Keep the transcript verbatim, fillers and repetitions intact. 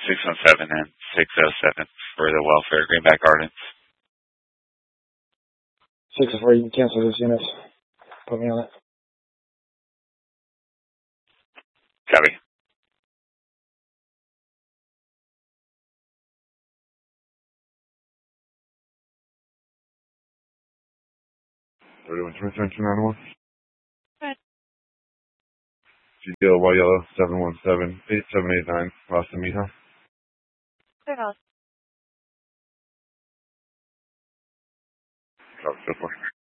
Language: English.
six one seven and six oh seven for the welfare, Greenback Gardens. six oh four, you can cancel those units. Put me on it. Copy. thirty-one twenty-seven two ninety-one. Good. G D L Y Yellow seven one seven eight seven eight nine, Rasta Mija. Clear house. Copy, so far.